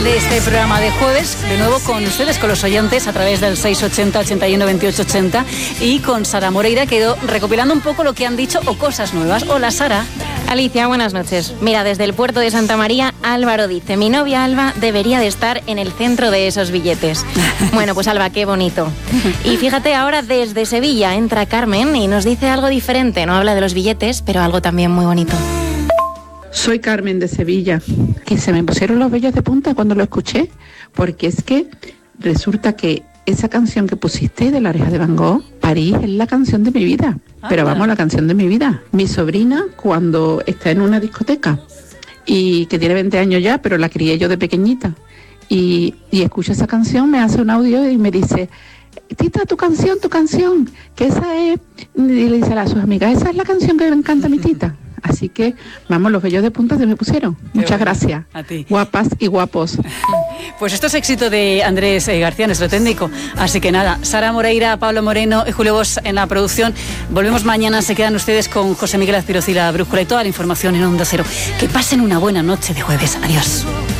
De este programa de jueves, de nuevo con ustedes, con los oyentes, a través del 680 81 28 80, y con Sara Moreira, que ha ido recopilando un poco lo que han dicho o cosas nuevas. Hola, Sara. Alicia, buenas noches. Mira, desde el puerto de Santa María, Álvaro dice: mi novia Alba debería de estar en el centro de esos billetes. Bueno, pues Alba, qué bonito. Y fíjate, ahora desde Sevilla entra Carmen y nos dice algo diferente. No habla de los billetes, pero algo también muy bonito. Soy Carmen de Sevilla, que se me pusieron los vellos de punta cuando lo escuché, porque es que resulta que esa canción que pusiste de La Oreja de Van Gogh, París, es la canción de mi vida. Pero vamos, la canción de mi vida. Mi sobrina, cuando está en una discoteca, y que tiene 20 años ya, pero la crié yo de pequeñita, y escucha esa canción, me hace un audio y me dice: Tita, tu canción, que esa es... Y le dice a sus amigas: esa es la canción que me encanta a mi tita. Así que, vamos, los vellos de punta se me pusieron. Muchas gracias. A ti. Guapas y guapos. Pues esto es éxito de Andrés García, nuestro técnico. Así que nada, Sara Moreira, Pablo Moreno y Julio Bosch en la producción. Volvemos mañana, se quedan ustedes con José Miguel Azpiroz y La Brújula y toda la información en Onda Cero. Que pasen una buena noche de jueves. Adiós.